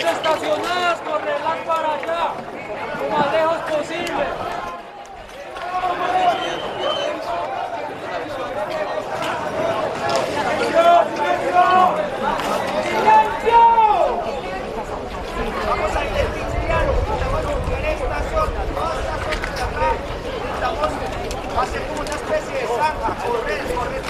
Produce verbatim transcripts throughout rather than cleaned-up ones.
estacionadas, correrlas para allá, lo más lejos posible. ¡Silencio! Vamos a identificar lo que estamos en esta zona, toda esta zona de acá, estamos, va a ser como una especie de zanja, correr, correr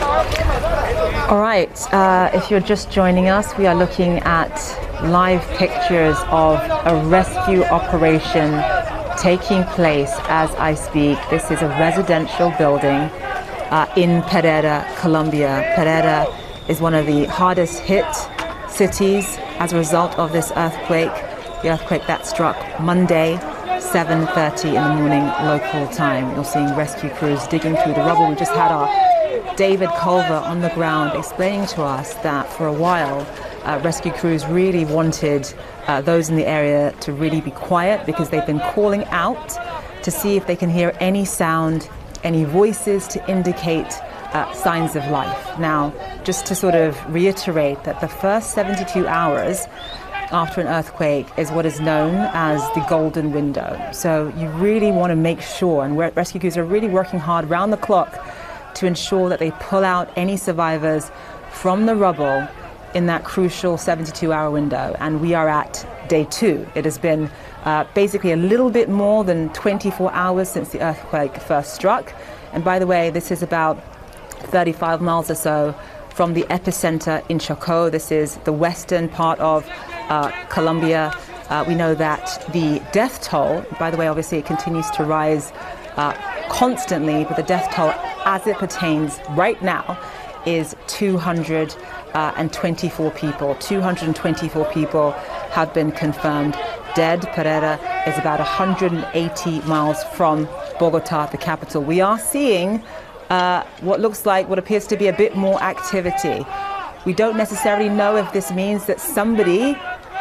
todo. All right, uh, if you're just joining us, we are looking at live pictures of a rescue operation taking place as I speak. This is a residential building uh, in Pereira, Colombia. Pereira is one of the hardest hit cities as a result of this earthquake, the earthquake that struck Monday, seven thirty in the morning local time. You're seeing rescue crews digging through the rubble. We just had our David Culver on the ground explaining to us that for a while uh, rescue crews really wanted uh, those in the area to really be quiet because they've been calling out to see if they can hear any sound, any voices to indicate Uh, signs of life. Now, just to sort of reiterate that the first seventy-two hours after an earthquake is what is known as the golden window. So you really want to make sure, and rescue crews are really working hard round the clock to ensure that they pull out any survivors from the rubble in that crucial seventy-two hour window. And we are at day two. It has been uh, basically a little bit more than twenty-four hours since the earthquake first struck. And by the way, this is about thirty-five miles or so from the epicenter in Chocó. This is the western part of uh, Colombia. Uh, we know that the death toll, by the way, obviously it continues to rise uh, constantly, but the death toll as it pertains right now is two hundred twenty-four people. two hundred twenty-four people have been confirmed dead. Pereira is about one hundred eighty miles from Bogota, the capital. We are seeing Uh, what looks like what appears to be a bit more activity. We don't necessarily know if this means that somebody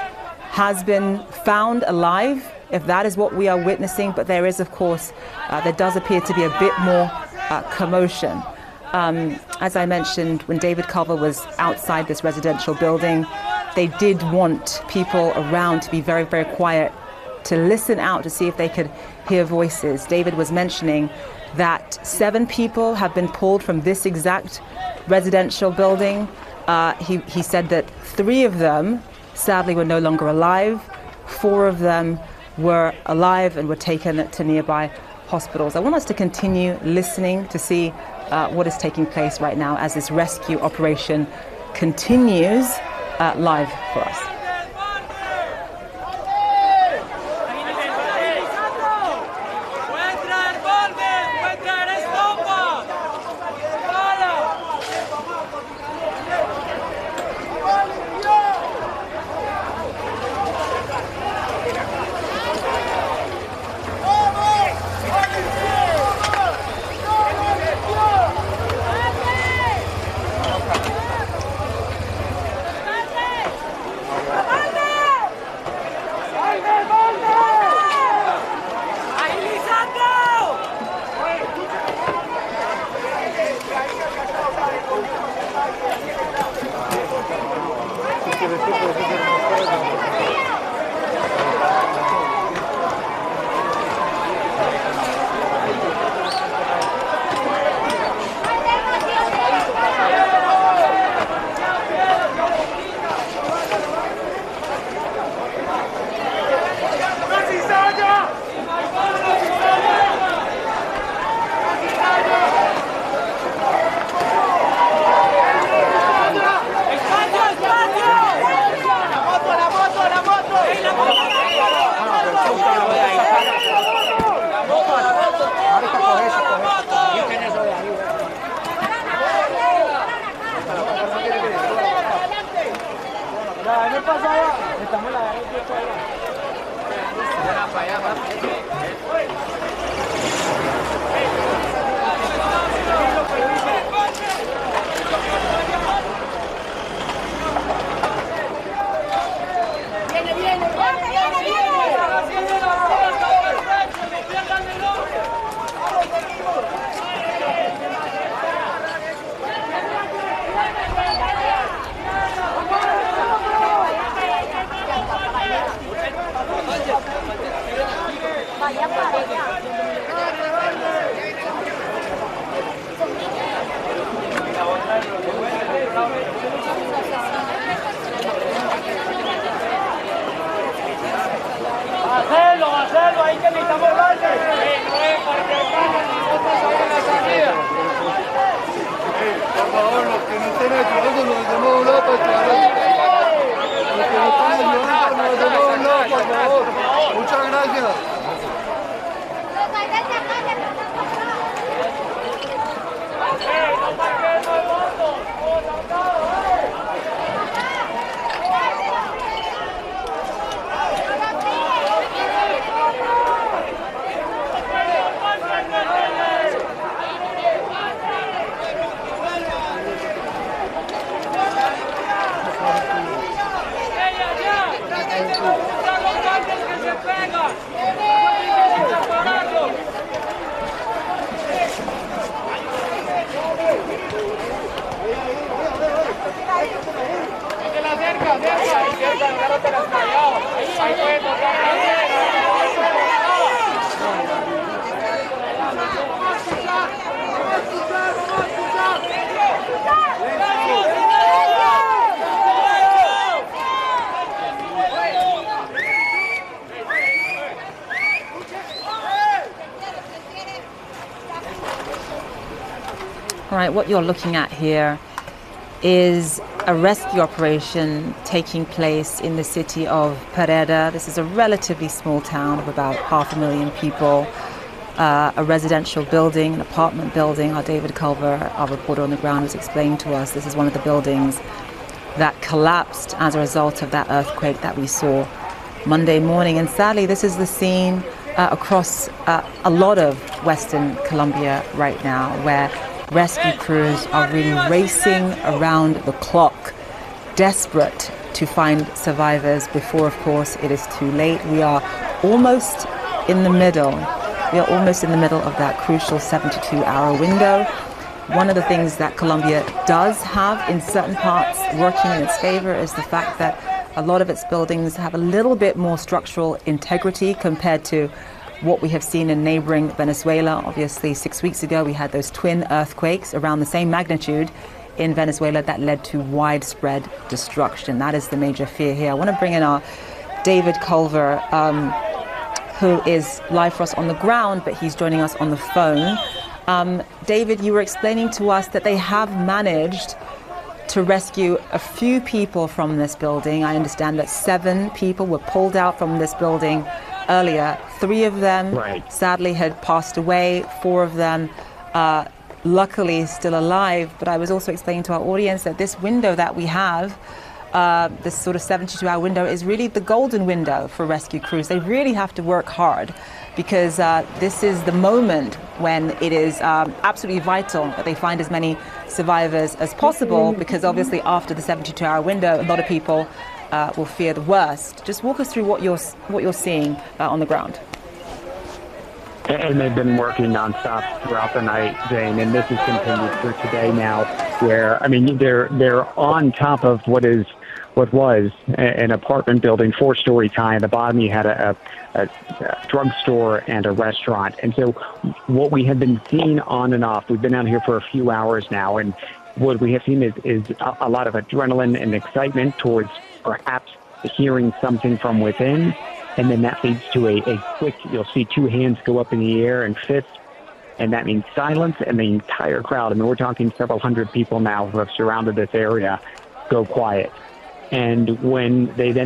has been found alive, if that is what we are witnessing, but there is, of course, uh, there does appear to be a bit more uh, commotion. Um, as I mentioned, when David Culver was outside this residential building, they did want people around to be very, very quiet, to listen out to see if they could hear voices. David was mentioning that seven people have been pulled from this exact residential building. Uh, he, he said that three of them, sadly, were no longer alive. Four of them were alive and were taken to nearby hospitals. I want us to continue listening to see uh, what is taking place right now as this rescue operation continues uh, live for us. All right, what you're looking at here is a rescue operation taking place in the city of Pereira. This is a relatively small town of about half a million people. Uh, a residential building, an apartment building. Our David Culver, our reporter on the ground, was explaining to us this is one of the buildings that collapsed as a result of that earthquake that we saw Monday morning. And sadly, this is the scene uh, across uh, a lot of Western Colombia right now, where rescue crews are really racing around the clock, desperate to find survivors before, of course, it is too late. We are almost in the middle. We are almost in the middle of that crucial seventy-two hour window. One of the things that Colombia does have in certain parts working in its favor is the fact that a lot of its buildings have a little bit more structural integrity compared to what we have seen in neighboring Venezuela. Obviously, six weeks ago, we had those twin earthquakes around the same magnitude in Venezuela that led to widespread destruction. That is the major fear here. I want to bring in our David Culver, um, who is live for us on the ground, but he's joining us on the phone. Um, David, you were explaining to us that they have managed to rescue a few people from this building. I understand that seven people were pulled out from this building earlier. Three of them, right, sadly had passed away. Four of them, uh, luckily, still alive. But I was also explaining to our audience that this window that we have, Uh, this sort of seventy-two hour window, is really the golden window for rescue crews. They really have to work hard because uh, this is the moment when it is um, absolutely vital that they find as many survivors as possible, because obviously after the seventy-two hour window, a lot of people uh, will fear the worst. Just walk us through what you're, what you're seeing uh, on the ground. And they've been working nonstop throughout the night, Jane, and this has continued through today now, where, I mean, they're they're on top of what is what was an apartment building, four-story high. At the bottom, you had a, a, a drugstore and a restaurant. And so what we have been seeing on and off, we've been out here for a few hours now, and what we have seen is, is a, a lot of adrenaline and excitement towards perhaps hearing something from within. And then that leads to a, a quick, you'll see two hands go up in the air and fist, and that means silence, and the entire crowd, I mean, we're talking several hundred people now who have surrounded this area, go quiet. And when they then